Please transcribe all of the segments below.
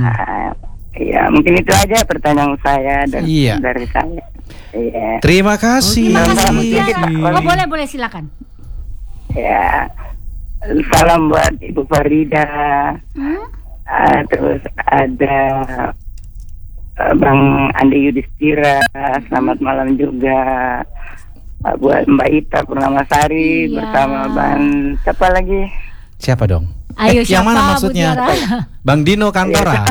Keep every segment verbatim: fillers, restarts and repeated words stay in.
Uh, ya mungkin itu aja pertanyaan saya dari, iya. dari saya. Iya. Terima kasih. Terima kasih. Mutiara. Oh boleh boleh silakan. Ya, salam buat Ibu Farida. Hmm? Uh, terus ada uh, Bang Andi Yudhistira. Selamat malam juga. Uh, buat Mbak Ita Purnamasari iya. bersama Bang siapa lagi? Siapa dong? Ayo eh, siapa? Yang mana maksudnya? Bang Dino Kantora.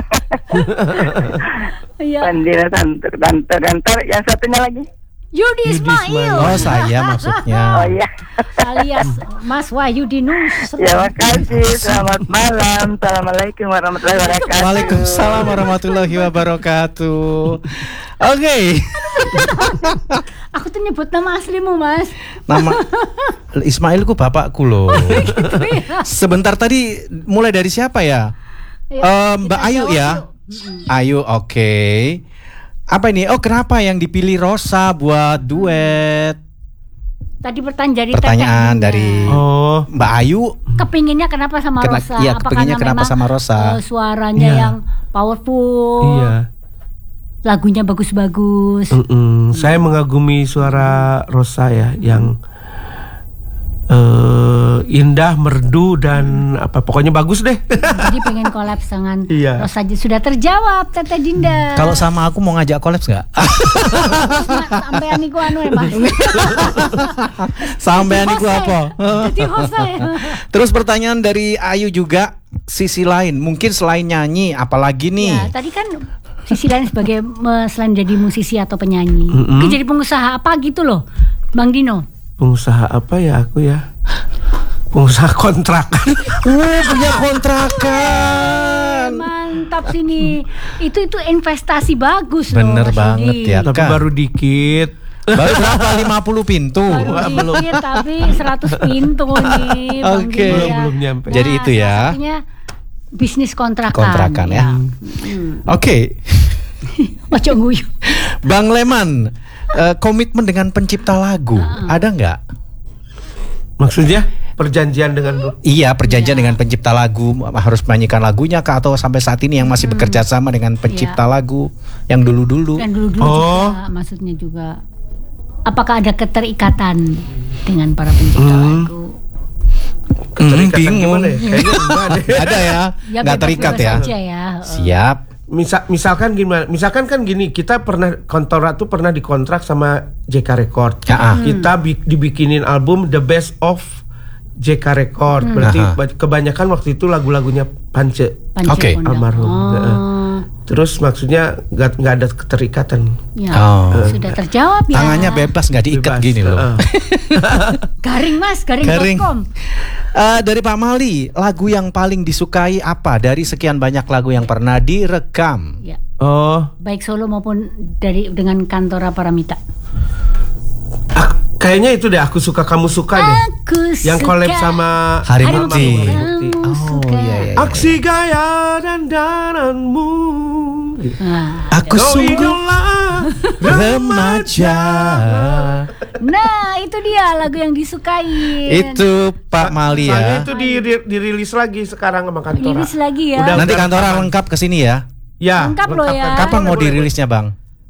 Iya. Bang Dino Kantor, Kantor, Kantor. Yang satunya lagi? Yudi Ismail. Oh saya maksudnya. Oh iya. Alias Mas Wahyu Dinus. Ya makasih. Selamat malam. Assalamualaikum warahmatullahi wabarakatuh. Waalaikumsalam warahmatullahi wabarakatuh. Oke. Okay. Aku tuh nyebut nama aslimu, Mas. Nama Ismail ku bapakku loh. Gitu ya. Sebentar tadi mulai dari siapa ya? Ya, uh, Mbak Ayu ya. yuk. Ayu, oke. Okay. Apa ini? Oh, kenapa yang dipilih Rosa buat duet? Tadi pertanyaan dari Pertanyaan Teteh dari Oh. Mbak Ayu. Kepinginnya kenapa sama Kena- Rosa? iya, Apa kepinginnya karena kenapa memang, sama Rosa? uh, suaranya Iya. yang powerful. Iya. Lagunya bagus-bagus. Mm-mm. Saya mengagumi suara Rosa ya, yang uh, indah, merdu dan apa pokoknya bagus deh. Jadi pengen collab dengan Iya. Rosa. Sudah terjawab Teteh Dinda. Kalau sama aku mau ngajak collab nggak? Sampai aniku anu ya Mas. Sampai niku apa? Jadi Jose. Terus pertanyaan dari Ayu juga, sisi lain, mungkin selain nyanyi, apalagi nih? Ya, tadi kan sisi lain sebagai me- selain jadi musisi atau penyanyi, Mm-mm. mungkin jadi pengusaha apa gitu loh, Bang Dino. Pengusaha apa ya aku ya? Pengusaha kontrakan. Uh, punya kontrakan. Mantap sini. Itu itu investasi bagus loh. Bener Mas banget Yudi. ya. Tapi Kak. baru dikit. Baru berapa? lima puluh pintu. Baru dikit tapi seratus pintu nih Bang Oke. Dino ya. Belum belum nyampe. Jadi itu ya. salah satunya bisnis kontrakan. Kontrakan ya. Hmm. Oke. Ojo nguyu. Bang Leman, eh, komitmen dengan pencipta lagu ada nggak? Maksudnya perjanjian dengan Iya, perjanjian dengan pencipta lagu, harus menyanyikan lagunya kah, atau sampai saat ini yang masih bekerja sama dengan pencipta lagu yang dulu-dulu? Dan dulu-dulu Oh. juga maksudnya juga apakah ada keterikatan dengan para pencipta Hmm. lagu? keterikatan bingung. gimana ya? Kayaknya enggak deh. Ada ya, Ya, nggak terikat bebas-bebas ya. aja ya. Siap. Misal, misalkan gimana? Misalkan kan gini, kita pernah Kontora tuh pernah dikontrak sama J K Record. Ya, ah. Kita bi- dibikinin album The Best of J K Record. Berarti Aha. ba- kebanyakan waktu itu lagu-lagunya Pance. Panci Oke. Pondok. Almarhum. Oh, Terus maksudnya nggak nggak ada keterikatan. ya. Oh. Sudah terjawab ya. Tangannya bebas, nggak diikat Bebas. gini loh. Heeh. Garing Mas, garing. Garing. dot com. Eh, dari Pak Mali, lagu yang paling disukai apa dari sekian banyak lagu yang pernah direkam? Ya. Oh, Baik solo maupun dari dengan Kantora Paramita. ah, kayaknya itu deh aku suka kamu suka deh. Aku Yang suka. collab sama Hari Hari Mukti. Mukti. Kamu Oh, suka. iya, iya. Aksi gaya dan dananmu. Nah, Aku Oh, sungguh idola remaja. nah, itu dia lagu yang disukai. Itu Pak Mali Soalnya ya. itu di, dirilis lagi sekarang sama Kantora. Rilis lagi ya. Udah, Nanti udah kantora rekaman. lengkap ke sini ya. Ya, Lengkap loh ya. lengkap. Kapan mau Boleh, dirilisnya, Bang?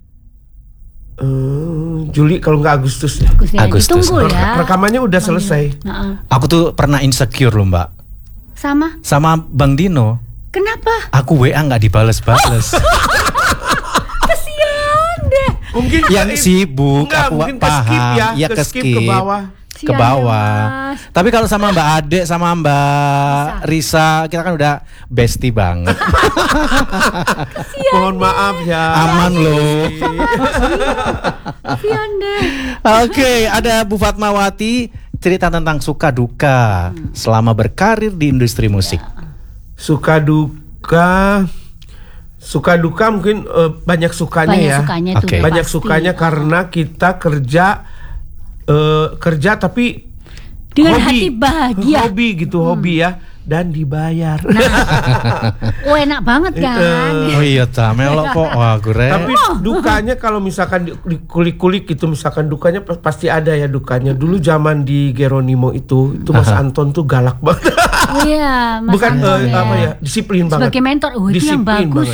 Eh, Juli kalau nggak Agustus ya. Agustus, Agustus. ditunggu ya. Rekamannya udah selesai. Nah, Aku tuh pernah insecure loh, Mbak. sama. Sama Bang Dino. Kenapa? Aku W A nggak dibales-bales. Kasian deh. Mungkin Yang kali- sibuk, enggak, aku mungkin ke skip paham. ya, Iya, ke ke skip skip. ke bawah. Ke Sian bawah. ya, Mas. Tapi kalau sama Mbak Ade, sama Mbak Risa, kita kan udah bestie banget. Mohon maaf ya. Aman loh. Kasian deh. Oke, ada Bu Fatmawati, cerita tentang suka duka selama berkarir di industri musik. Suka duka, suka duka mungkin eh, banyak sukanya Banyak ya. sukanya itu Oke. udah Banyak pasti. sukanya karena kita kerja eh, kerja tapi Dengan hobi. hati bahagia. Hobi gitu, hobi ya, dan dibayar. Oh enak banget kan. Oh iya, ta melok kok. Wah, gue. Tapi dukanya kalau misalkan di- dikulik-kulik gitu, misalkan dukanya pa- pasti ada ya dukanya. Dulu zaman di Geronimo itu, itu Mas Anton tuh galak banget. Oh iya, Mas Bukan Anton eh, apa ya, disiplin banget. Sebagai mentor, oh itu yang Disiplin bagus